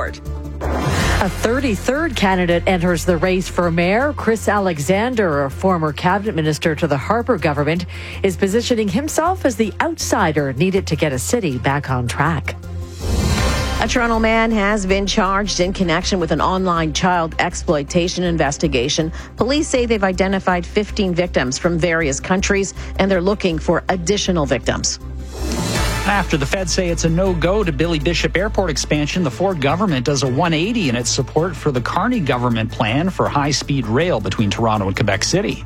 Airport. A 33rd candidate enters the race for mayor. Chris Alexander, a former cabinet minister to the Harper government, is positioning himself as the outsider needed to get a city back on track. A Toronto man has been charged in connection with an online child exploitation investigation. Police say they've identified 15 victims from various countries, and they're looking for additional victims. After the feds say it's a no-go to Billy Bishop Airport expansion, the Ford government does a 180 in its support for the Carney government plan for high-speed rail between Toronto and Quebec City.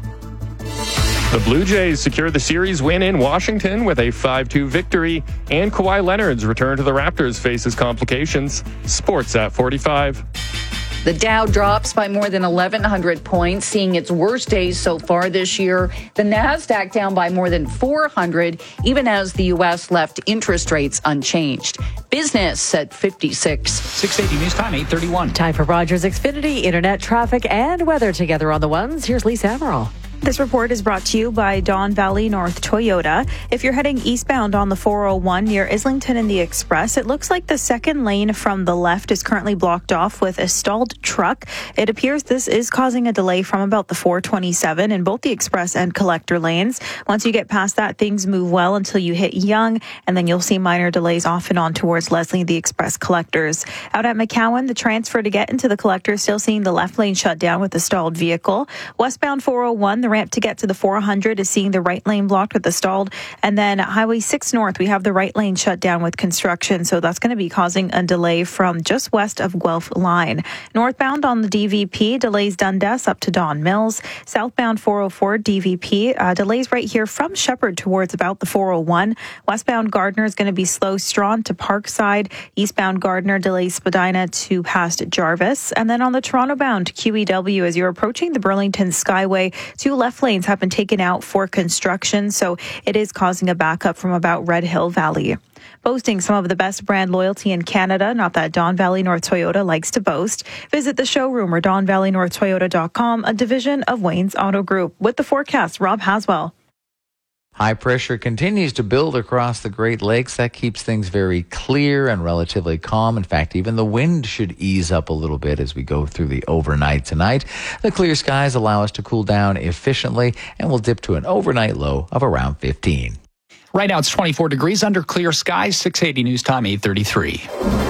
The Blue Jays secured the series win in Washington with a 5-2 victory, and Kawhi Leonard's return to the Raptors faces complications. Sports at 45. The Dow drops by more than 1,100 points, seeing its worst days so far this year. The Nasdaq down by more than 400, even as the U.S. left interest rates unchanged. Business at 56. 680 News Time, 8:31. Time for Rogers Xfinity, internet traffic and weather together on the ones. Here's Lisa Amaral. This report is brought to you by Don Valley North Toyota. If you're heading eastbound on the 401 near Islington and the Express, it looks like the second lane from the left is currently blocked off with a stalled truck. It appears this is causing a delay from about the 427 in both the Express and Collector lanes. Once you get past that, things move well until you hit Yonge, and then you'll see minor delays off and on towards Leslie and the Express Collectors. Out at McCowan, the transfer to get into the Collector still seeing the left lane shut down with a stalled vehicle. Westbound 401, the ramp to get to the 400 is seeing the right lane blocked with the stalled. And then Highway 6 North, we have the right lane shut down with construction. So that's going to be causing a delay from just west of Guelph Line. Northbound on the DVP, delays Dundas up to Don Mills. Southbound 404 DVP, delays right here from Shepherd towards about the 401. Westbound Gardner is going to be slow Strawn to Parkside. Eastbound Gardner delays Spadina to past Jarvis. And then on the Toronto bound QEW, as you're approaching the Burlington Skyway, two left lanes have been taken out for construction, so it is causing a backup from about Red Hill Valley. Boasting some of the best brand loyalty in Canada, not that Don Valley North Toyota likes to boast. Visit the showroom or DonValleyNorthToyota.com, a division of Wayne's Auto Group. With the forecast, Rob Haswell. High pressure continues to build across the Great Lakes. That keeps things very clear and relatively calm. In fact, even the wind should ease up a little bit as we go through the overnight tonight. The clear skies allow us to cool down efficiently, and we'll dip to an overnight low of around 15. Right now it's 24 degrees under clear skies. 680 News Time, 8:33.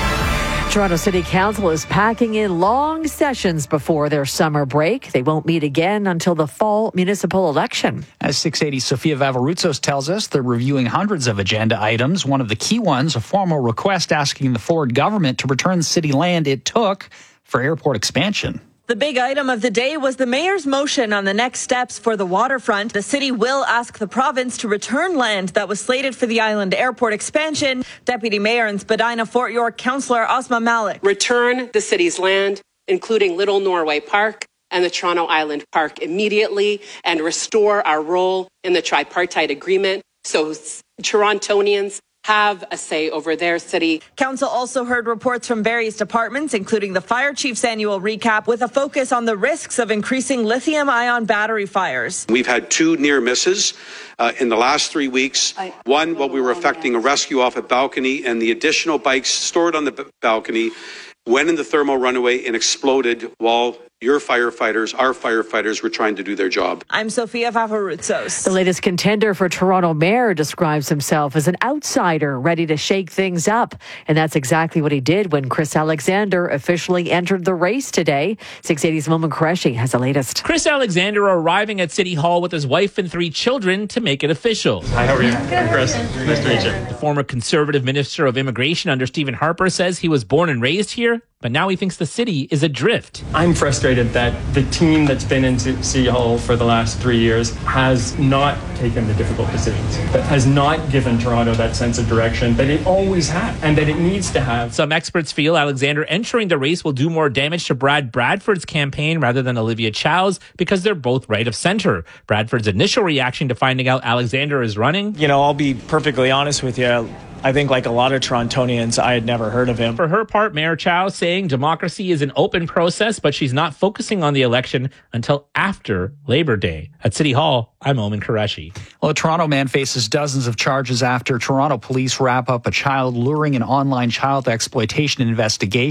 Toronto City Council is packing in long sessions before their summer break. They won't meet again until the fall municipal election. As 680 Sofia Vavarutsos tells us, they're reviewing hundreds of agenda items. One of the key ones, a formal request asking the Ford government to return city land it took for airport expansion. The big item of the day was the mayor's motion on the next steps for the waterfront. The city will ask the province to return land that was slated for the island airport expansion. Deputy Mayor and Spadina Fort York Councillor Asma Malik. Return the city's land, including Little Norway Park and the Toronto Island Park, immediately, and restore our role in the tripartite agreement so Torontonians have a say over their city. Council also heard reports from various departments, including the fire chief's annual recap, with a focus on the risks of increasing lithium-ion battery fires. We've had two near misses in the last 3 weeks. One, while we were effecting a rescue off a balcony, and the additional bikes stored on the balcony went in the thermal runaway and exploded while our firefighters were trying to do their job. I'm Sofia Vavarutsos. The latest contender for Toronto mayor describes himself as an outsider ready to shake things up. And that's exactly what he did when Chris Alexander officially entered the race today. 680's Momin Qureshi has the latest. Chris Alexander arriving at City Hall with his wife and 3 children to make it official. Hi, how are you? I'm Chris. Nice to meet you. The former Conservative Minister of Immigration under Stephen Harper says he was born and raised here, but now he thinks the city is adrift. I'm frustrated that the team that's been in City Hall for the last 3 years has not taken the difficult decisions, that has not given Toronto that sense of direction that it always had and that it needs to have. Some experts feel Alexander entering the race will do more damage to Brad Bradford's campaign rather than Olivia Chow's because they're both right of center. Bradford's initial reaction to finding out Alexander is running. I'll be perfectly honest with you. I think like a lot of Torontonians, I had never heard of him. For her part, Mayor Chow saying democracy is an open process, but she's not focusing on the election until after Labor Day. At City Hall, I'm Momin Qureshi. Well, a Toronto man faces dozens of charges after Toronto police wrap up a child luring and online child exploitation investigation.